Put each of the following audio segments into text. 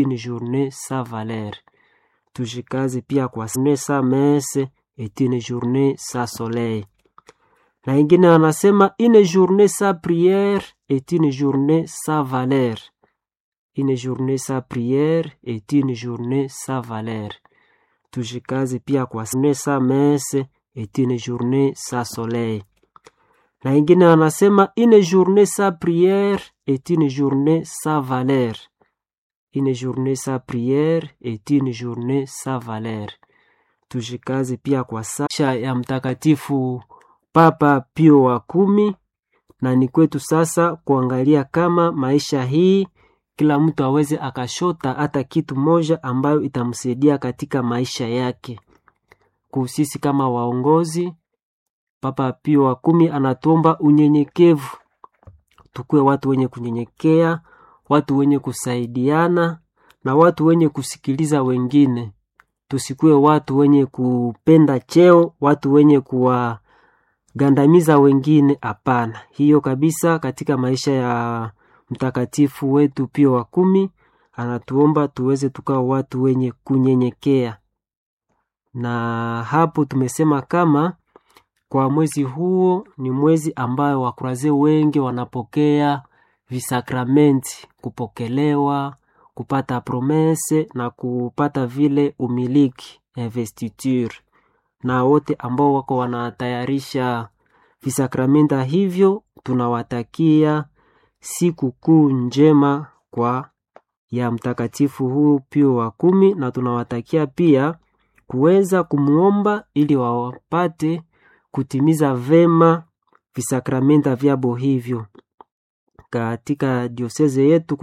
une journée sans valeur. Tujikaze pia kwa journée sans messe est une journée sans soleil. Na ingine wanasema une journée sans prière est une journée sans valeur. Une journée sans prière est une journée sans valeur. Tujikaze pia kwa journée sans messe est une journée sans soleil. Na ingine wanasema une journée sans prière est une journée sans valeur. Une journée sans prière est une journée sans valeur. Tujikaze pia kwa sala ya mtakatifu Papa Pio wa 10, na ni kwetu sasa kuangalia kama maisha hii kila mtu aweze akashota hata kitu moja ambayo itamsaidia katika maisha yake. Kusisi kama waongozi, Papa Pio wa 10 anatuomba unyenyekevu. Tukue watu wenye kunyenyekea, watu wenye kusaidiana na watu wenye kusikiliza wengine. Tusikue watu wenye kupenda cheo, watu wenye kuwagandamiza wengine, hapana. Hiyo kabisa katika maisha ya mtakatifu wetu Pio wa 10 anatuomba tuweze tukao watu wenye kunyenyekea. Na hapo tumesema kama kwa mwezi huo ni mwezi ambayo wakuraze wengi wanapokea visakramenti, kupokelewa, kupata promese na kupata vile umiliki, investiture. Na wote ambao wako wanatayarisha visakramenta hivyo, tunawatakia siku kuu njema kwa ya mtakatifu huu Pio wa 10, na tunawatakia pia kuweza kumuomba ili wapate kutimiza vema visakramenta vyabo hivyo. Katika diocese yetu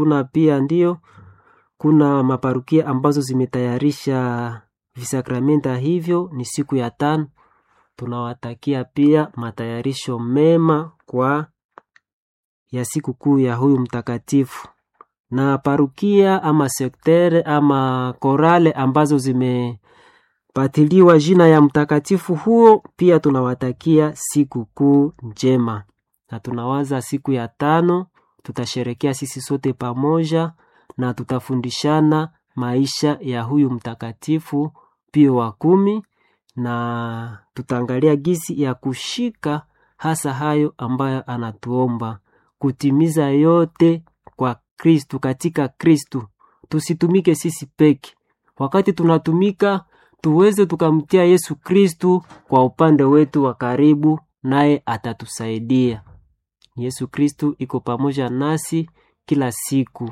kuna maparukia ambazo zimetayarisha visakramenta hivyo, ni siku ya 5. Tunawatakia pia matayarisho mema kwa ya siku kuu ya huyu mtakatifu. Na parukia ama sektere ama korale ambazo zimepatiliwa jina ya mtakatifu huo, pia tunawatakia siku kuu njema. Na tunawaza siku ya 5 tutasherekea sisi sote pamoja na tutafundishana maisha ya huyu mtakatifu Pio wa 10, na tutaangalia gisi ya kushika hasa hayo ambayo anatuomba kutimiza yote kwa Kristu, katika Kristu. Tusitumike sisi peke. Wakati tunatumika tuweze tukamtia Yesu Kristu kwa upande wetu wa karibu, naye atatusaidia. Yesu Kristu iko pamoja nasi kila siku.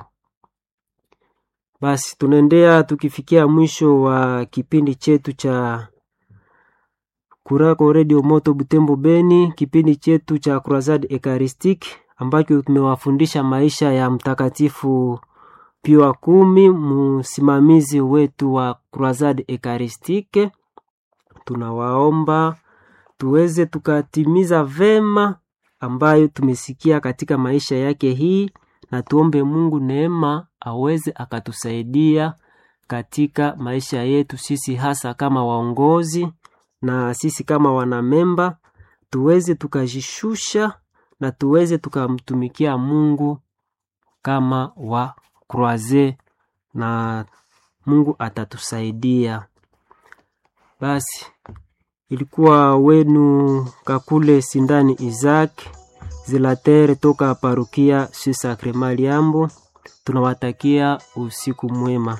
Basi tunaendea tukifikia mwisho wa kipindi chetu cha Kurako Radio Moto Butembo Beni, kipindi chetu cha Croisade Eucharistique ambacho tumewafundisha maisha ya mtakatifu Pio wa 10, msimamizi wetu wa Croisade Eucharistique. Tunawaomba tuweze tukatimiza vema ambayo tumesikia katika maisha yake hii, na tuombe Mungu neema aweze akatusaidia katika maisha yetu sisi, hasa kama waongozi na sisi kama wanamemba, tuweze tukajishusha na tuweze tukamtumikia Mungu kama wa croise, na Mungu atatusaidia. Basi ilikuwa wenu Kakule Sindani Isaac Zelatere toka parukia Saint-Sacrement Liambo. Tunawatakia usiku mwema.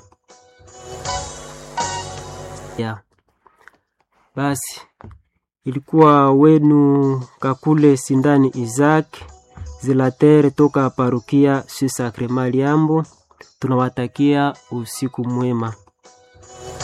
Basi ilikuwa wenu Kakule Sindani Isaac Zelatere toka parukia Saint-Sacrement Liambo. Tunawatakia usiku mwema.